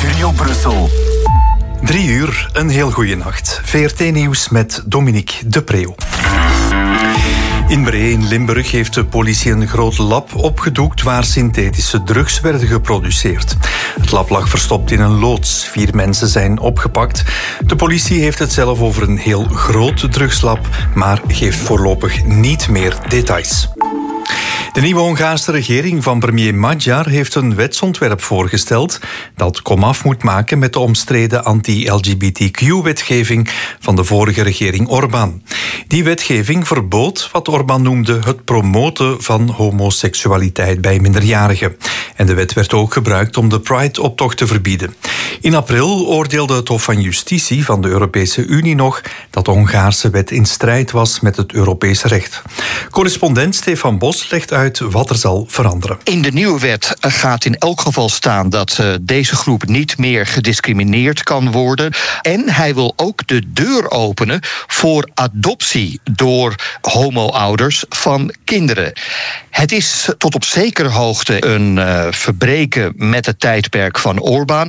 Studio Brussel. 3 uur, een heel goede nacht. VRT-nieuws met Dominique de Preeuw. In Bree in Limburg heeft de politie een groot lab opgedoekt waar synthetische drugs werden geproduceerd. Het lab lag verstopt in een loods. 4 mensen zijn opgepakt. De politie heeft het zelf over een heel groot drugslab, maar geeft voorlopig niet meer details. De nieuwe Hongaarse regering van premier Magyar heeft een wetsontwerp voorgesteld dat komaf moet maken met de omstreden anti-LGBTQ-wetgeving van de vorige regering Orbán. Die wetgeving verbood wat Orbán noemde het promoten van homoseksualiteit bij minderjarigen. En de wet werd ook gebruikt om de Pride-optocht te verbieden. In april oordeelde het Hof van Justitie van de Europese Unie nog dat de Hongaarse wet in strijd was met het Europese recht. Correspondent Stefan Bos legt uit wat er zal veranderen. In de nieuwe wet gaat in elk geval staan dat deze groep niet meer gediscrimineerd kan worden. En hij wil ook de deur openen voor adoptie door homo-ouders van kinderen. Het is tot op zekere hoogte een verbreken met het tijdperk van Orbán.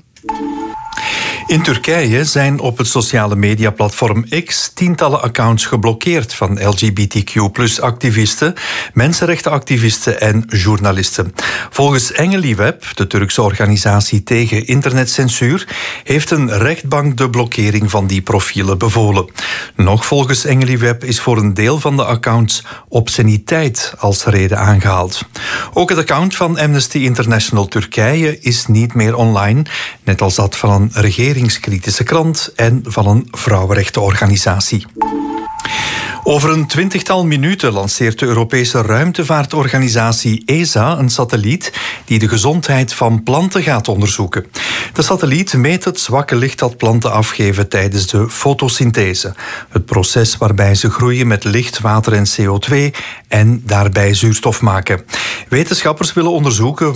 In Turkije zijn op het sociale mediaplatform X tientallen accounts geblokkeerd van LGBTQ+-activisten, mensenrechtenactivisten en journalisten. Volgens Engeliweb, de Turkse organisatie tegen internetcensuur, heeft een rechtbank de blokkering van die profielen bevolen. Nog volgens Engeliweb is voor een deel van de accounts obsceniteit als reden aangehaald. Ook het account van Amnesty International Turkije is niet meer online, net als dat van een regeringskritische krant en van een vrouwenrechtenorganisatie. Over een 20-tal minuten lanceert de Europese ruimtevaartorganisatie ESA een satelliet die de gezondheid van planten gaat onderzoeken. De satelliet meet het zwakke licht dat planten afgeven tijdens de fotosynthese. Het proces waarbij ze groeien met licht, water en CO2 en daarbij zuurstof maken. Wetenschappers willen onderzoeken